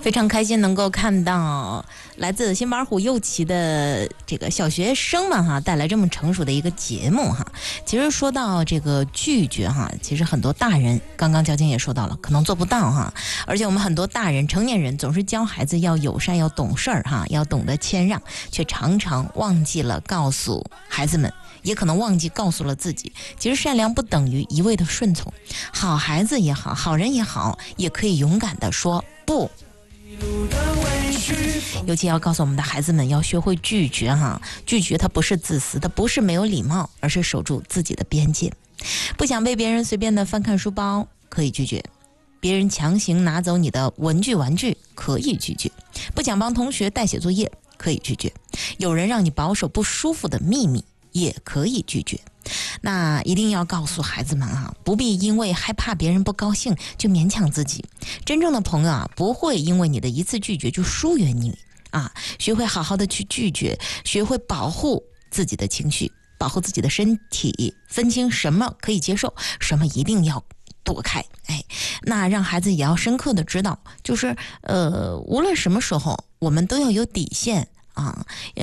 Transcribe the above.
非常开心能够看到来自新板虎右旗的这个小学生们哈，带来这么成熟的一个节目哈。其实说到这个拒绝哈，其实很多大人，刚刚交警也说到了，可能做不到哈。而且我们很多大人、成年人总是教孩子要友善、要懂事儿哈，要懂得谦让，却常常忘记了告诉孩子们。也可能忘记告诉了自己，其实善良不等于一味的顺从，好孩子也好，好人也好，也可以勇敢的说不。尤其要告诉我们的孩子们，要学会拒绝哈，拒绝它不是自私，它不是没有礼貌，而是守住自己的边界。不想被别人随便的翻看书包，可以拒绝；别人强行拿走你的玩具，可以拒绝；不想帮同学代写作业，可以拒绝；有人让你保守不舒服的秘密，也可以拒绝。那一定要告诉孩子们啊，不必因为害怕别人不高兴就勉强自己。真正的朋友啊，不会因为你的一次拒绝就疏远你啊。学会好好的去拒绝，学会保护自己的情绪，保护自己的身体，分清什么可以接受，什么一定要躲开。那让孩子也要深刻的知道，就是无论什么时候，我们都要有底线啊。